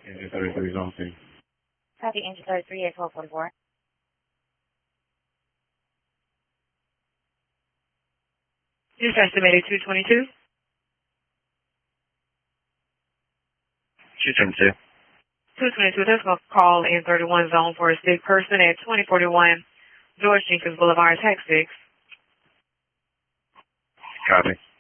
Engine 33 zone C. Copy, engine 33 at 1244. Use estimated 222. 222. 222, that's going to call in 31 zone for a sick person at 2041 George Jenkins Boulevard, Tax 6. Copy.